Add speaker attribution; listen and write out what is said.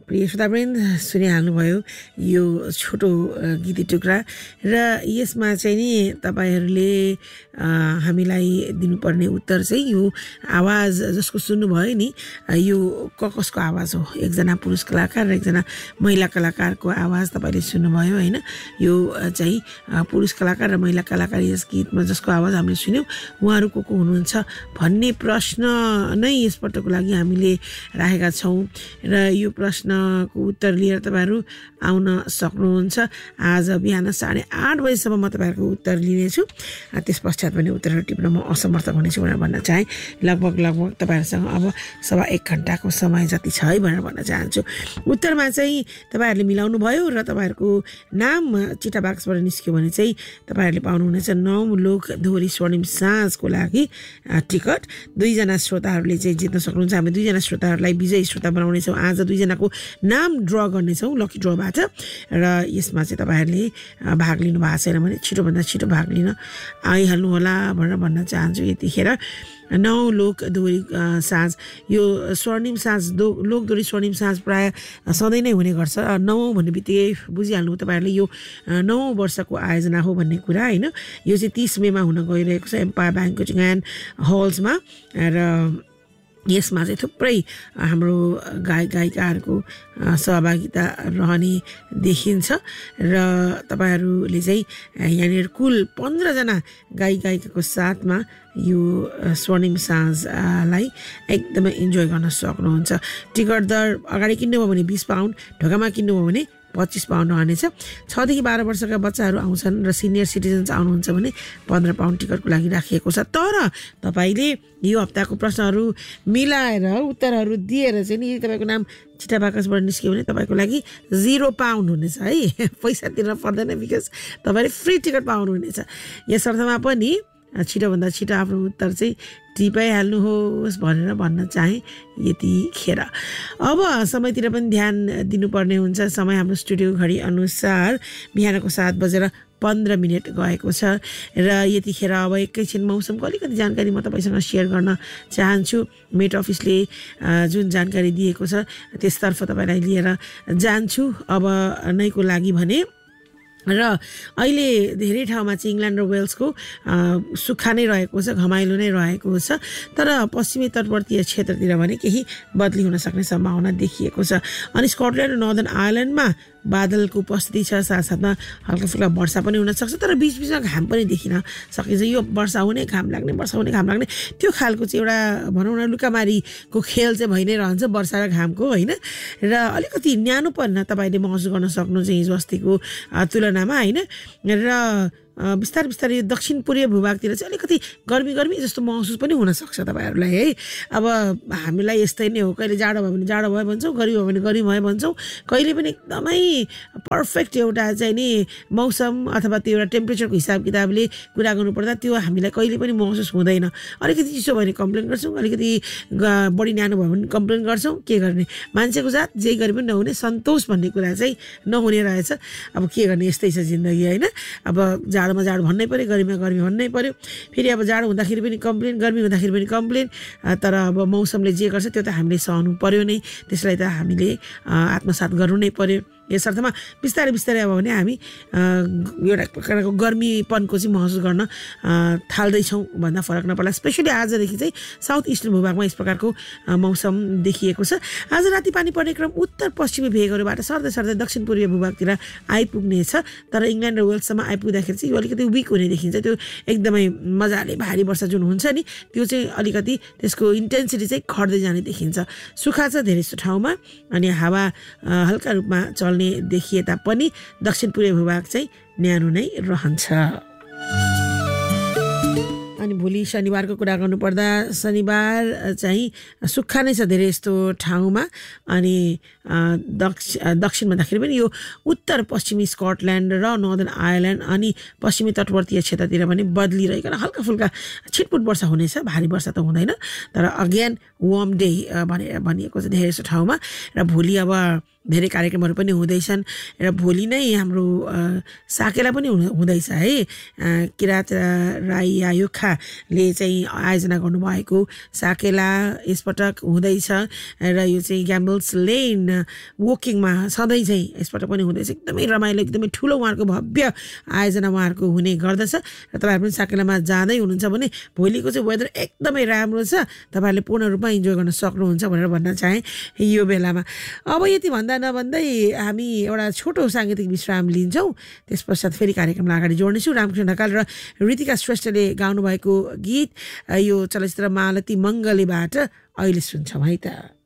Speaker 1: प्रिय श्रोतावृन्द सुनिहाल्नुभयो यो छोटो गीती टुक्रा र यसमा चाहिँ नि तपाईहरूले हामीलाई दिनुपर्ने उत्तर चाहिँ यो आवाज जसको सुन्नुभयो नि यो कसको आवाज हो एकजना पुरुष कलाकार र एकजना महिला कलाकारको आवाज तपाईले सुन्नुभयो हैन यो चाहिँ पुरुष कलाकार र महिला कलाकार यस गीतमा जसको आवाज हामीले सुन्यौं उहाँहरू को हुनुहुन्छ भन्ने प्रश्न नै यसपटकको लागि हामीले राखेका छौं र यो प्रश्नको उत्तर लिएर तपाईहरु आउन सक्नुहुन्छ आज बिहान 8:30 बजेसम्म म तपाईहरुको उत्तर लिनेछु त्यसपश्चात पनि उत्तरहरू टिप्न म असमर्थ हुनेछु भनेर भन्न चाहे लगभग तपाईहरुसँग अब सवा 1 घण्टाको समय जति छ है भनेर भन्न चाहन्छु उत्तरमा चाहिँ तपाईहरुले मिलाउनु भयो र तपाईहरुको नाम चिठा बाक्सबाट निस्क्यो भने चाहिँ तपाईहरुले पाउनुहुनेछ 9 लोक दोहोरी स्वर्णिम साँझको लागि टिकट 2 जना श्रोताहरूले चाहिँ जित्न सक्नुहुन्छ हामी 2 जना श्रोताहरूलाई विजयी श्रोता बनाउने छौं आज 2 जनाको नाम ड्र गर्ने छौं लकी ड्रबाट र यसमा चाहिँ तपाईहरुले भाग लिनु भएको छैन भने छिटो भन्दा छिटो भाग लिन आइहाल्नु होला भनेर भन्न चाहन्छु यतिखेर 9 लोक दोहोरी साँझ यो स्वर्णिम साँझ लोक दोहोरी स्वर्णिम साँझ प्राय सधैँ नै हुने गर्छ 9 भन्ने बित्तिकै बुझिहाल्नु तपाईहरुले यो 9 वर्षको आयोजना हो भन्ने कुरा हैन यो चाहिँ 30 मेमा हुन गइरहेको छ एम्पायर ब्याङ्क्वेटिङ एन्ड हल्समा र यसमा चाहिँ थुप्रै हाम्रो गायकहरूको सहभागिता रहने देखिन्छ र तपाईहरुले चाहिँ यहाँनिर कुल 15 जना गायकको साथमा यो स्वर्णिम साँझलाई एकदमै इन्जोय गर्न सक्नुहुन्छ टिकट दर अगाडि किन्नुभयो भने 20 पाउन्ड ढोकामा किन्नुभयो भने 25 पाउन्ड रहनेछ 6 देखि 12 वर्षका बच्चाहरू आउँछन् र सिनियर सिटिजन्स आउनुहुन्छ भने 15 पाउन्ड टिकटको लागि राखिएको छ तर तपाईले यो हप्ताको प्रश्नहरू मिलाएर उत्तरहरू दिएर चाहिँ नि तपाईको नाम चिठा बाकसबाट निस्क्यो भने तपाईको लागि 0 पाउन्ड हुनेछ है पैसा तिर्न पर्दैन बिकज तपाईले फ्री टिकट पाउनु हुनेछ यस अर्थमा पनि छिटो भन्दा छिटो आफ्नो उत्तर चाहिँ टिपाइहाल्नुहोस् भनेर भन्न चाहे यतिखेर अब समयतिर पनि ध्यान दिनुपर्ने हुन्छ समय हाम्रो स्टुडियो घडी अनुसार बिहानको 7:15 गएको छ र यतिखेर अब एकैछिन मौसमको अलिकति जानकारी म तपाईसँग शेयर गर्न चाहन्छु मेट अफिसले जुन जानकारी दिएको छ त्यसतर्फ तपाईलाई लिएर जान्छु अब नैको लागि भने र अहिले धेरै ठाउँमा चाहिँ इङ्ल्यान्ड र वेल्सको सुक्खा नै रहेको छ घमाइलो नै रहेको छ तर पश्चिमी तटवर्तीय क्षेत्रतिर भने केही बदली हुन सक्ने सम्भावना देखिएको छ अनि स्कटल्यान्ड र नर्दर्न आयरल्यान्डमा बादलको उपस्थिति छ साथसाथमा हल्का फुल्का वर्षा पनि हुन सक्छ तर बीचबीचमा घाम पनि देखिन सकिन्छ यो वर्षा हुने घाम लाग्ने वर्षा हुने घाम लाग्ने त्यो खालको चाहिँ एउटा भनौँ न लुकामारीको खेल चाहिँ भइ नै रहन्छ वर्षा र घामको हैन र अलिकति न्यानो पर्न तपाईले महसुस गर्न सक्नुहुन्छ हिजो अस्तिको तुलनामा हैन र बिस्तारै यो दक्षिण पूर्वीय भूभागतिर चाहिँ अलिकति गर्मी जस्तो महसुस पनि हुन सक्छ तपाईहरुलाई है अब हामीलाई यस्तै नै हो कहिले जाडो भयो भने जाडो भयो भन्छौं गर्मी भयो भने गर्मी भयो भन्छौं कहिले पनि एकदमै पर्फेक्ट एउटा चाहिँ नि मौसम अथवा त्यो एउटा टेम्परेचरको हिसाब किताबले कुरा गर्नु पर्दा त्यो हामीलाई कहिले पनि महसुस हुँदैन अलिकति चिसो भयो भने कम्प्लेन गर्छौं अलिकति बढी न्यानो भयो भने कम्प्लेन गर्छौं के गर्ने मान्छेको जात जे गरे पनि नहुने सन्तोष भन्ने कुरा चाहिँ नहुने रहेछ अब के गर्ने यस्तै छ जिन्दगी हैन अब जाडोमा जाडो भन्नै पर्यो गर्मीमा गर्मी भन्नै पर्यो फेरि अब जाडो हुँदाखेरि पनि कम्प्लेन गर्मी हुँदाखेरि पनि कम्प्लेन तर अब मौसमले जे गर्छ त्यो त हामीले सहनु पर्यो नै त्यसलाई त हामीले आत्मसात गर्नु नै पर्यो यस अर्थमा बिस्तारै अब भने हामी एउटा प्रकारको गर्मीपनको चाहिँ महसुस गर्न थाल्दै छौं भन्दा फरक नपर्ला स्पेशली आजदेखि चाहिँ साउथ इस्टर्न भूभागमा यस प्रकारको मौसम देखिएको छ आज राति पानी पर्ने क्रम उत्तर पश्चिमी भेगहरूबाट सर्दै दक्षिण पूर्वीय भूभागतिर आइपुग्ने छ तर इङ्ल्यान्ड र वेल्ससम्म आइपुग्दाखेरि चाहिँ यो अलिकति वीक हुने देखिन्छ त्यो एकदमै मजाले भारी वर्षा जुन हुन्छ नि त्यो चाहिँ अलिकति त्यसको इन्टेन्सिटी चाहिँ घट्दै जाने देखिन्छ सुखा छ धेरै जस्तो ठाउँमा अनि हावा हल्का रूपमा चल्ने देखिए तापनि दक्षिण पूर्वी भूभाग चाहिँ न्यानो नै रहन्छ अनि भोलि शनिबारको कुरा गर्नु पर्दा शनिबार चाहिँ सुक्खा नै छ धेरै जस्तो ठाउँमा अनि दक्षिण भन्दाखेरि पनि यो उत्तर पश्चिमी स्कटल्यान्ड र नर्दर्न आयरल्यान्ड अनि पश्चिमी तटवर्तीय क्षेत्रतिर पनि बदलिरहेको हल्का फुल्का छिटपुट वर्षा हुनेछ भारी वर्षा त हुँदैन तर अगेन वार्म डे भनिएको छ धेरै जस्तो ठाउँमा र भोलि अब धेरै कार्यक्रमहरू पनि हुँदैछन् र भोलि नै हाम्रो साकेला पनि हुँदैछ है किरात राई आयोखा संस्थाले चाहिँ आयोजना गर्नुभएको साकेला यसपटक हुँदैछ र यो चाहिँ ग्याम्बल्स लेन वकिङमा सधैँ चाहिँ यसपटक पनि हुँदैछ एकदमै रमाइलो एकदमै ठुलो उहाँहरूको भव्य आयोजना उहाँहरूको हुने गर्दछ र तपाईँहरू पनि साकेलामा जाँदै हुनुहुन्छ भने भोलिको चाहिँ वेदर एकदमै राम्रो छ तपाईँहरूले पूर्ण रूपमा इन्जोय गर्न सक्नुहुन्छ भनेर भन्न चाहेँ यो बेलामा अब यति भन्दा नभन्दै हामी एउटा छोटो साङ्गीतिक विश्राम लिन्छौँ त्यस पश्चात फेरि कार्यक्रमलाई अगाडि जोड्नेछु रामकृष्ण ढकाल र ऋतिका श्रेष्ठले गाउनुभएको गीत यो चलचित्र मालती मङ्गलेबाट अहिले सुन्छौँ है त